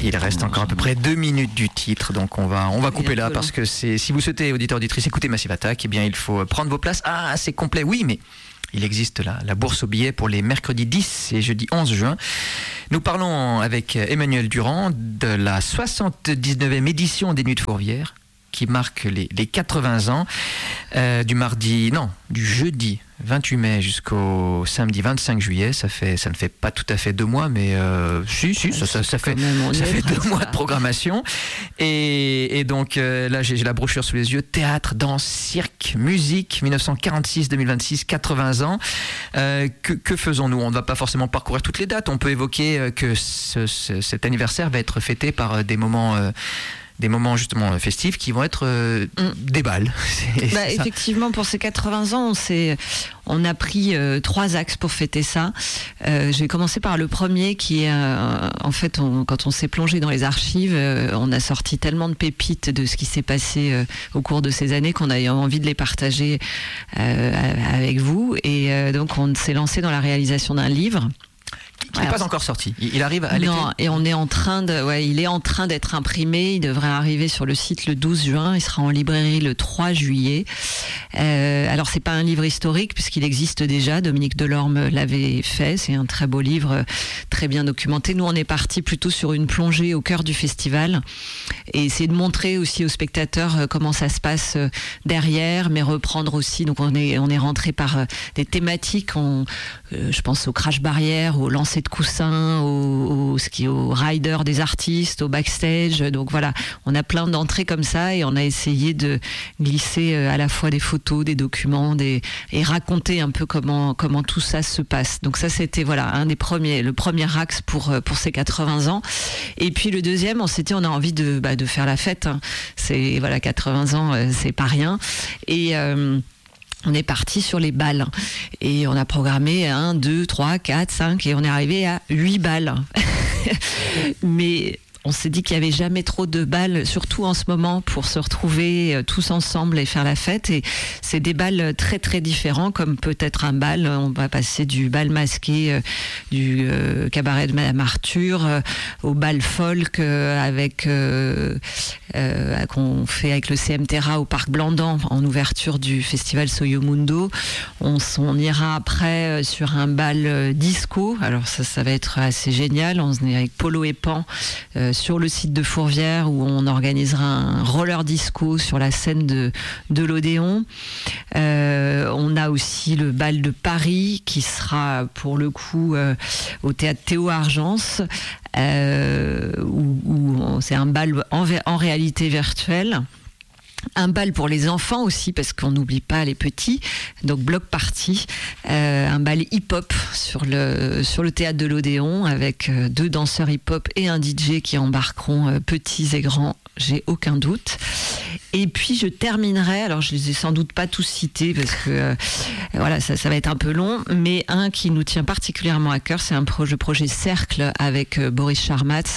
Il reste encore à peu près 2 minutes du titre, donc on va couper là parce que si vous souhaitez, auditeurs, auditrices, écouter Massive Attack, eh bien il faut prendre vos places. Ah, c'est complet, oui, mais il existe la bourse aux billets pour les mercredis 10 et jeudi 11 juin. Nous parlons avec Emmanuel Durand de la 79e édition des Nuits de Fourvière, qui marque les 80 ans du jeudi 28 mai jusqu'au samedi 25 juillet. Ça ne fait pas tout à fait 2 mois, mais ça fait 2 mois de programmation. Et donc là, j'ai la brochure sous les yeux. Théâtre, danse, cirque, musique, 1946-2026, 80 ans. Que faisons-nous ? On ne va pas forcément parcourir toutes les dates. On peut évoquer que cet anniversaire va être fêté par des moments justement festifs qui vont être des balles. Effectivement, pour ces 80 ans, on a pris 3 axes pour fêter ça. Je vais commencer par le premier qui est, en fait, quand on s'est plongé dans les archives, on a sorti tellement de pépites de ce qui s'est passé au cours de ces années qu'on a eu envie de les partager avec vous. Et donc, on s'est lancé dans la réalisation d'un livre. Qui n'est pas encore sorti. Il arrive à l'été. Non, et il est en train d'être imprimé. Il devrait arriver sur le site le 12 juin. Il sera en librairie le 3 juillet. Alors, c'est pas un livre historique puisqu'il existe déjà. Dominique Delorme l'avait fait. C'est un très beau livre, très bien documenté. Nous, on est parti plutôt sur une plongée au cœur du festival et essayer de montrer aussi aux spectateurs comment ça se passe derrière, mais reprendre aussi. Donc, on est rentré par des thématiques. Je pense au crash barrière, au lancer de coussins, au rider des artistes, au backstage. Donc voilà, on a plein d'entrées comme ça et on a essayé de glisser à la fois des photos, des documents, et raconter un peu comment tout ça se passe. Donc ça, c'était le premier axe pour ces 80 ans. Et puis le deuxième, on s'est dit, on a envie de faire la fête. Hein. C'est 80 ans, c'est pas rien. Et on est parti sur les balles et on a programmé 1, 2, 3, 4, 5 et on est arrivé à 8 balles. Mais on s'est dit qu'il n'y avait jamais trop de balles, surtout en ce moment, pour se retrouver tous ensemble et faire la fête. Et c'est des balles très très différents, comme peut-être un bal. On va passer du bal masqué, du cabaret de Madame Arthur, au bal folk qu'on fait avec le CM Terra au Parc Blandan en ouverture du festival Soyo Mundo. On ira après sur un bal disco. Alors ça va être assez génial. On est avec Polo et Pan sur le site de Fourvière où on organisera un roller disco sur la scène de l'Odéon. On a aussi le bal de Paris qui sera pour le coup au théâtre Théo Argence où c'est un bal en réalité virtuelle. Un bal pour les enfants aussi, parce qu'on n'oublie pas les petits. Donc, bloc party. Un bal hip-hop sur le théâtre de l'Odéon avec 2 danseurs hip-hop et un DJ qui embarqueront petits et grands, j'ai aucun doute. Et puis, je terminerai, alors je les ai sans doute pas tous cités parce que ça va être un peu long, mais un qui nous tient particulièrement à cœur, c'est le projet Cercle avec Boris Charmatz,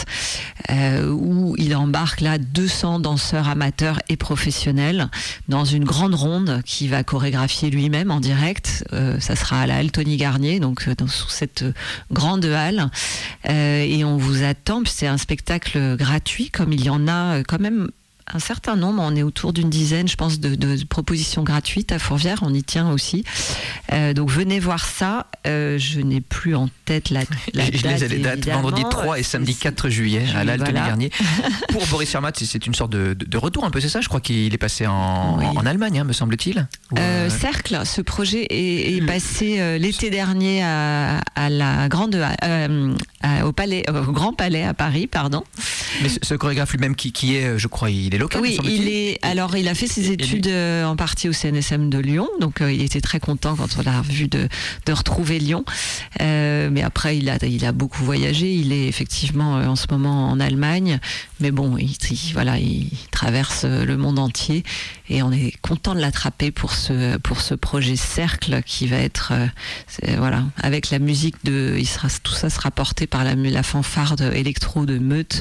où il embarque là 200 danseurs amateurs et professionnels dans une grande ronde qui va chorégraphier lui-même en direct. Ça sera à la halle Tony Garnier, donc sous cette grande halle. Et on vous attend, c'est un spectacle gratuit, comme il y en a quand même un certain nombre, on est autour d'une dizaine, je pense, de propositions gratuites à Fourvière, on y tient aussi. Donc venez voir ça. Je n'ai plus en tête la date. Je les ai les dates, vendredi 3 et samedi 4 juillet à l'Halle Tony Garnier. Pour Boris Charmatz, c'est une sorte de retour un peu, c'est ça ? Je crois qu'il est passé en Allemagne, me semble-t il. Cercle, ce projet est passé l'été dernier à la grande au Grand Palais à Paris, pardon. Mais ce chorégraphe lui-même qui est, je crois, il est local. Oui, il a fait ses études en partie au CNSM de Lyon, donc il était très content quand on a vu de retrouver Lyon. Mais après, il a beaucoup voyagé. Il est effectivement en ce moment en Allemagne, mais bon, il traverse le monde entier et on est content de l'attraper pour ce projet Cercle qui va être avec la musique tout ça sera porté par la fanfare électro de Meute.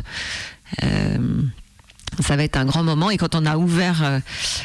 Ça va être un grand moment et quand on a ouvert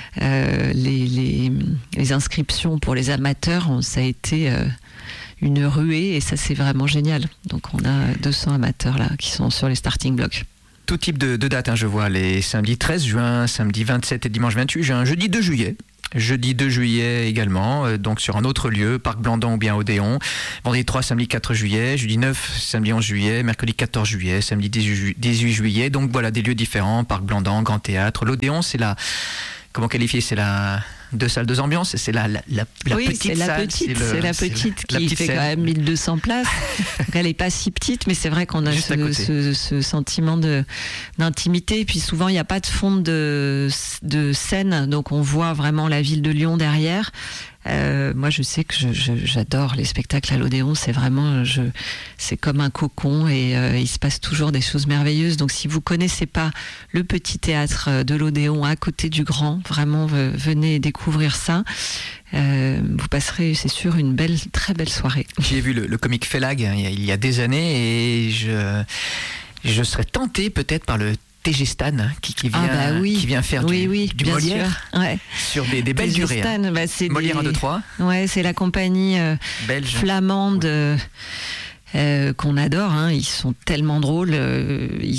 les inscriptions pour les amateurs, ça a été une ruée et ça c'est vraiment génial. Donc on a 200 amateurs là qui sont sur les starting blocks. tout type de dates, hein, je vois les samedi 13 juin, samedi 27 et dimanche 28 juin, jeudi 2 juillet. Jeudi 2 juillet également, donc sur un autre lieu, Parc Blandan ou bien Odéon. Vendredi 3, samedi 4 juillet, jeudi 9, samedi 11 juillet, mercredi 14 juillet, samedi 18 juillet. Donc voilà, des lieux différents, Parc Blandan, Grand Théâtre. L'Odéon, c'est la... Comment qualifier? C'est la... 2 salles, 2 ambiances, c'est la oui, petite salle. C'est la petite qui fait scène. Quand même 1200 places. Donc elle n'est pas si petite, mais c'est vrai qu'on a ce sentiment d'intimité. Et puis souvent, il n'y a pas de fond de scène, donc on voit vraiment la ville de Lyon derrière. Moi, je sais que j'adore les spectacles à l'Odéon. C'est vraiment, c'est comme un cocon et il se passe toujours des choses merveilleuses. Donc, si vous connaissez pas le petit théâtre de l'Odéon à côté du Grand, vraiment venez découvrir ça. Vous passerez, c'est sûr, une très belle soirée. J'ai vu le comique Félag il y a des années et je serais tenté peut-être par le TG Stan qui vient faire du Molière sur des belles durées. Stan, Molière 1, 2, 3. Ouais, c'est la compagnie belge flamande qu'on adore. Hein. Ils sont tellement drôles. Ils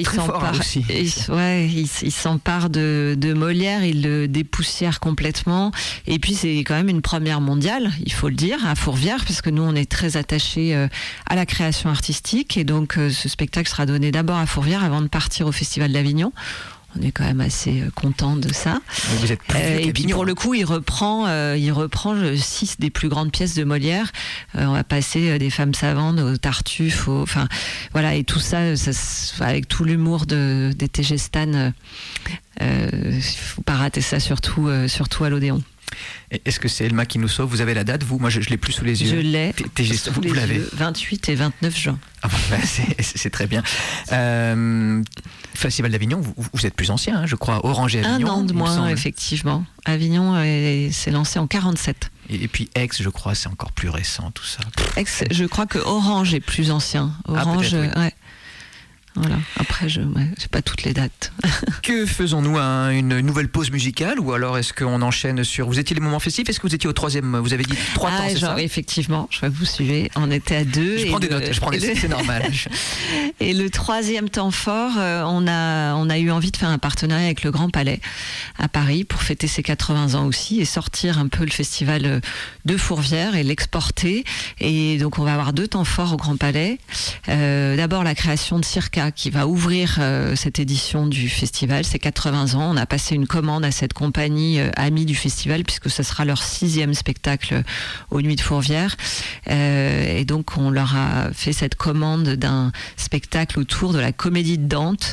s'emparent de Molière, ils le dépoussièrent complètement. Et puis c'est quand même une première mondiale, il faut le dire, à Fourvière, parce que nous on est très attachés à la création artistique. Et donc ce spectacle sera donné d'abord à Fourvière avant de partir au Festival d'Avignon. On est quand même assez content de ça. Vous êtes et puis pour le coup, il reprend 6 des plus grandes pièces de Molière. On va passer des Femmes savantes au Tartuffe, enfin voilà, et tout ça avec tout l'humour des TG Stan. Faut pas rater ça, surtout à l'Odéon. Est-ce que c'est Elma qui nous sauve? Vous avez la date, vous? Moi, je l'ai plus sous les yeux. Je l'ai. Vous l'avez. 28 et 29 juin. Ah bon, c'est très bien. Festival d'Avignon, vous êtes plus ancien, hein, je crois. Orange et Avignon. 1 an de moins, effectivement. Avignon s'est lancé en 47. Et puis Aix, je crois, c'est encore plus récent, tout ça. Aix, je crois que Orange est plus ancien. Orange, oui. Ouais. Voilà. Après, je n'ai pas toutes les dates. Que faisons-nous? Une nouvelle pause musicale ou alors est-ce qu'on enchaîne sur... Vous étiez les moments festifs? Est-ce que vous étiez au 3e? Vous avez dit 3 temps, c'est ça? Effectivement, je vois que vous suivez. On était à 2. Je prends des notes, c'est normal. Et le 3e temps fort, on a eu envie de faire un partenariat avec le Grand Palais à Paris pour fêter ses 80 ans aussi et sortir un peu le festival de Fourvière et l'exporter. Et donc, on va avoir 2 temps forts au Grand Palais. D'abord, la création de Circa qui va ouvrir cette édition du festival, c'est 80 ans. On a passé une commande à cette compagnie amie du festival puisque ce sera leur 6e spectacle aux Nuits de Fourvière. Et donc on leur a fait cette commande d'un spectacle autour de la comédie de Dante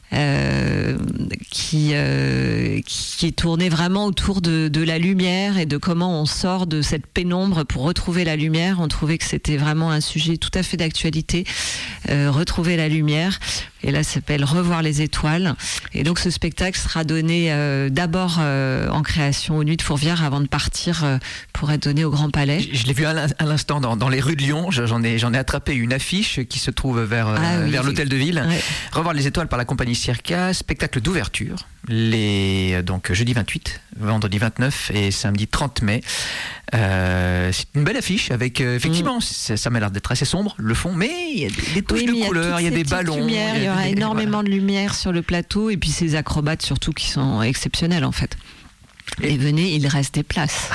qui est tourné vraiment autour de la lumière et de comment on sort de cette pénombre pour retrouver la lumière. On trouvait que c'était vraiment un sujet tout à fait d'actualité, retrouver la lumière. Et là, ça s'appelle Revoir les étoiles. Et donc, ce spectacle sera donné d'abord en création aux Nuits de Fourvière avant de partir pour être donné au Grand Palais. Je l'ai vu à l'instant dans les rues de Lyon. J'en ai attrapé une affiche qui se trouve vers l'hôtel de ville. Ouais. Revoir les étoiles par la compagnie Circa, spectacle d'ouverture. Donc jeudi 28, vendredi 29 et samedi 30 mai. C'est une belle affiche avec effectivement, ça m'a l'air d'être assez sombre le fond, mais il y a des touches de couleurs, il y a des ballons. Il y aura énormément de lumière sur le plateau et puis ces acrobates surtout qui sont exceptionnels en fait. Et venez, il reste des places.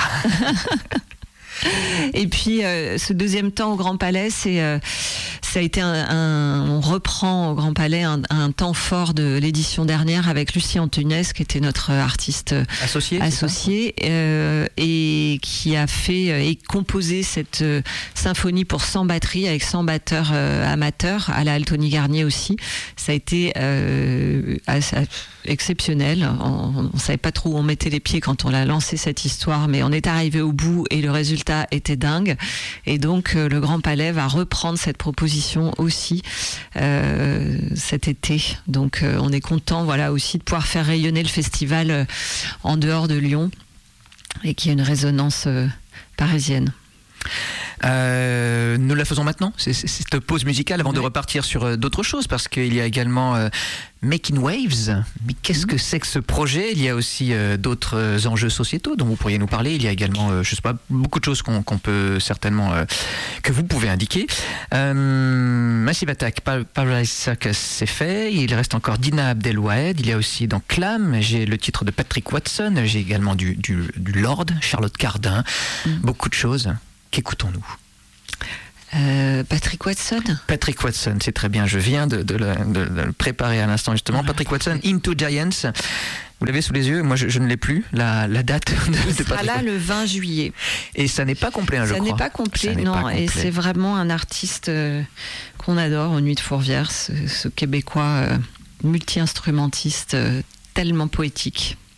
Et puis ce 2e temps au Grand Palais, ça a été on reprend au Grand Palais un temps fort de l'édition dernière avec Lucie Antunès qui était notre artiste associée et qui a fait et composé cette symphonie pour 100 batteries avec 100 batteurs amateurs à la Altony Garnier aussi. Ça a été exceptionnel. On savait pas trop où on mettait les pieds quand on a lancé cette histoire, mais on est arrivé au bout et le résultat était dingue. Et donc le Grand Palais va reprendre cette proposition aussi cet été. Donc on est content, voilà, aussi de pouvoir faire rayonner le festival en dehors de Lyon et qu'il y ait une résonance parisienne. Nous la faisons maintenant, c'est cette pause musicale avant de repartir sur d'autres choses, parce qu'il y a également Making Waves. Mais qu'est-ce que c'est que ce projet? Il y a aussi d'autres enjeux sociétaux dont vous pourriez nous parler. Il y a également, je sais pas, beaucoup de choses qu'on peut certainement, que vous pouvez indiquer. Massive Attack, Paradise Circus, c'est fait. Il reste encore Dina Abdelwahed. Il y a aussi dans Clam, j'ai le titre de Patrick Watson. J'ai également du Lord, Charlotte Cardin. Beaucoup de choses. Qu'écoutons-nous? Patrick Watson. Patrick Watson, c'est très bien. Je viens de le préparer à l'instant justement. Patrick Watson, Into Giants. Vous l'avez sous les yeux? Moi, je ne l'ai plus. La date de Patrick sera là le 20 juillet. Et ça n'est pas complet, je crois. Ça n'est pas complet, non. Et c'est vraiment un artiste qu'on adore aux Nuits de Fourvière, ce Québécois multi-instrumentiste tellement poétique.